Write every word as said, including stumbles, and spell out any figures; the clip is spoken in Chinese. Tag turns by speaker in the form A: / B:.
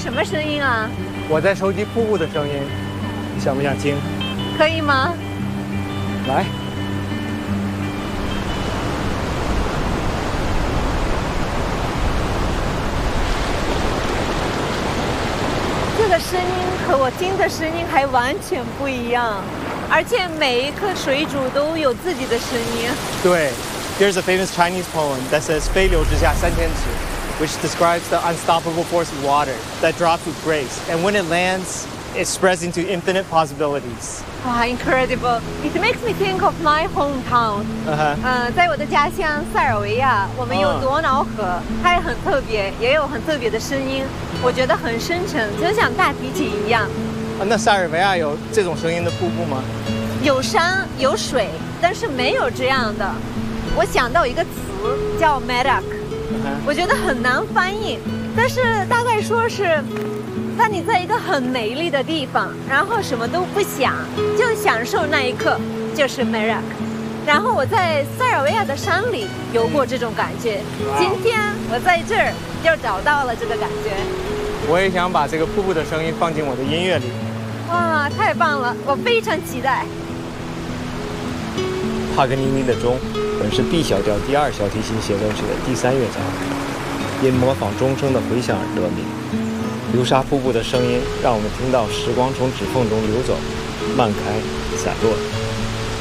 A: 什么声音啊？
B: 我在收集瀑布的声音，想不想听？
A: 可以吗？
B: 来。
A: 这个声音和我听的声音还完全不一样，而且每一颗水煮都有自己的声音。
B: 对 ，There's a famous Chinese poem that says 飞流直下三千尺 which describes the unstoppable force of water that drops with grace. And when it lands, it spreads into infinite possibilities.
A: Wow, incredible. It makes me think of my hometown.
B: 嗯哼，
A: 呃，在我的家乡塞尔维亚，我们有多瑙河，它也很特别，也有很特别的声音，我觉得很深沉，就像大提琴一样。
B: 啊，那塞尔维亚有这种声音的瀑布吗？
A: 有山有水，但是没有这样的。我想到一个词叫 merak， 我觉得很难翻译，但是大概说是，当你在一个很美丽的地方，然后什么都不想，就享受那一刻，就是 merak。然后我在塞尔维亚的山里有过这种感觉，今天我在这儿就找到了这个感觉。
B: 我也想把这个瀑布的声音放进我的音乐里。
A: 哇，太棒了，我非常期待。
C: 帕格尼尼的钟本是 B 小调第二小提琴协奏曲的第三乐章，因模仿钟声的回响而得名。流沙瀑布的声音让我们听到时光从指缝中流走，漫开，散落。